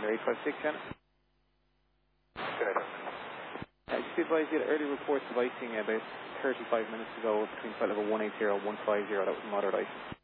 856, Janet. Good. Just be advised, you had early reports of icing about 35 minutes ago between flight level 180 and 150. That was moderate icing.